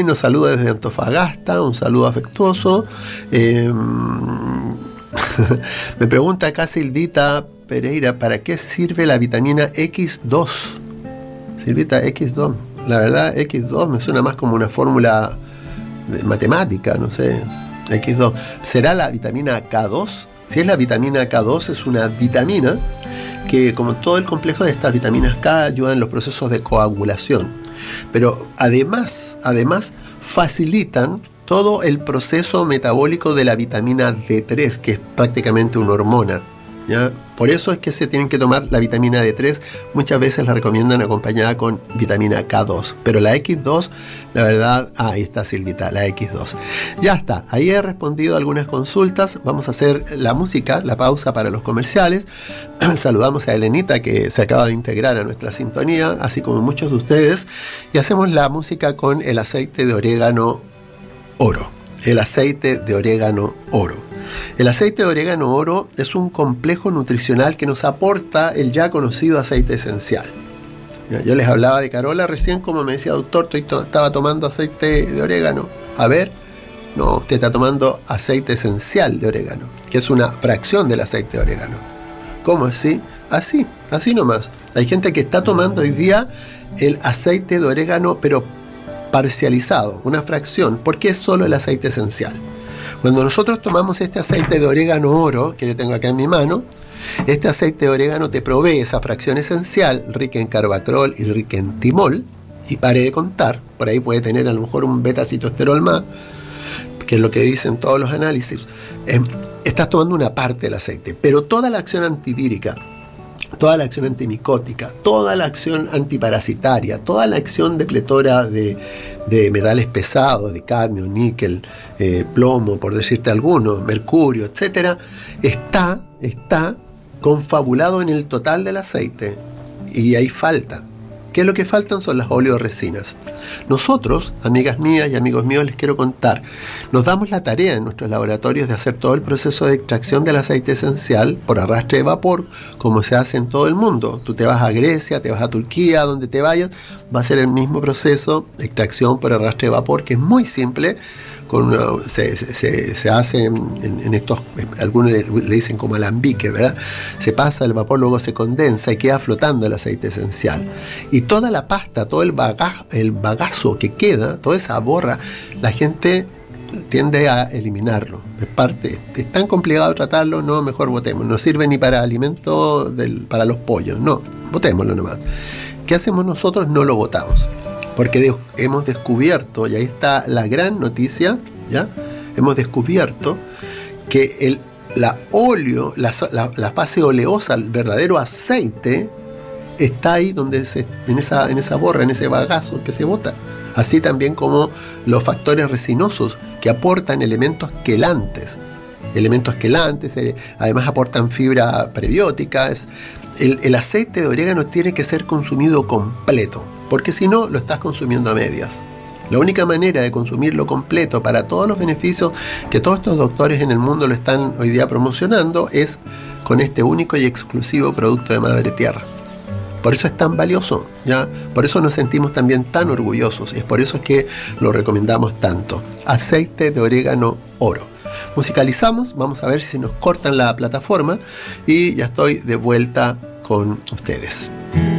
Martín nos saluda desde Antofagasta, un saludo afectuoso. Me pregunta acá Silvita Pereira, ¿para qué sirve la vitamina X2? Silvita, X2, la verdad X2 me suena más como una fórmula matemática, no sé. X2, ¿será la vitamina K2? Si es la vitamina K2, es una vitamina que, como todo el complejo de estas vitaminas K, ayuda en los procesos de coagulación. Pero además facilitan todo el proceso metabólico de la vitamina D3, que es prácticamente una hormona, ¿ya? Por eso es que se tienen que tomar la vitamina D3. Muchas veces la recomiendan acompañada con vitamina K2. Pero la X2, la verdad, ahí está Silvita, la X2. Ya está, ahí he respondido algunas consultas. Vamos a hacer la música, la pausa para los comerciales. Saludamos a Elenita, que se acaba de integrar a nuestra sintonía, así como muchos de ustedes. Y hacemos la música con el aceite de orégano oro. El aceite de orégano oro. El aceite de orégano oro es un complejo nutricional que nos aporta el ya conocido aceite esencial. Yo les hablaba de Carola recién, como me decía, doctor, estaba tomando aceite de orégano. A ver, no, usted está tomando aceite esencial de orégano, que es una fracción del aceite de orégano. ¿Cómo así? Así nomás. Hay gente que está tomando hoy día el aceite de orégano, pero parcializado, una fracción, porque es solo el aceite esencial. Cuando nosotros tomamos este aceite de orégano oro, que yo tengo acá en mi mano, este aceite de orégano te provee esa fracción esencial, rica en carbacriol y rica en timol, y pare de contar, por ahí puede tener a lo mejor un beta-citosterol más, que es lo que dicen todos los análisis. Estás tomando una parte del aceite, pero toda la acción antivírica, toda la acción antimicótica, toda la acción antiparasitaria, toda la acción depletora de metales pesados, de cadmio, níquel, plomo, por decirte algunos, mercurio, etcétera, está confabulado en el total del aceite, y ahí falta. ¿Qué es lo que faltan? Son las oleoresinas. Nosotros, amigas mías y amigos míos, les quiero contar, nos damos la tarea en nuestros laboratorios de hacer todo el proceso de extracción del aceite esencial por arrastre de vapor, como se hace en todo el mundo. Tú te vas a Grecia, te vas a Turquía, donde te vayas, va a ser el mismo proceso, extracción por arrastre de vapor, que es muy simple. Se hace en estos, algunos le dicen como alambique, ¿verdad? Se pasa el vapor, luego se condensa y queda flotando el aceite esencial. Y toda la pasta, todo el bagazo que queda, toda esa borra, la gente tiende a eliminarlo. Es tan complicado tratarlo, no, mejor botemos. No sirve ni para alimento para los pollos, no, botémoslo nomás. ¿Qué hacemos nosotros? No lo botamos. Porque hemos descubierto, y ahí está la gran noticia, ¿ya? Hemos descubierto que la fase oleosa, el verdadero aceite, está ahí donde en esa borra, en ese bagazo que se bota. Así también como los factores resinosos que aportan elementos quelantes. Además aportan fibra prebiótica. El aceite de orégano tiene que ser consumido completo, porque si no, lo estás consumiendo a medias. La única manera de consumirlo completo para todos los beneficios que todos estos doctores en el mundo lo están hoy día promocionando es con este único y exclusivo producto de Madre Tierra. Por eso es tan valioso, ¿ya? Por eso nos sentimos también tan orgullosos, y es por eso es que lo recomendamos tanto. Aceite de orégano oro. Musicalizamos, vamos a ver si nos cortan la plataforma, y ya estoy de vuelta con ustedes.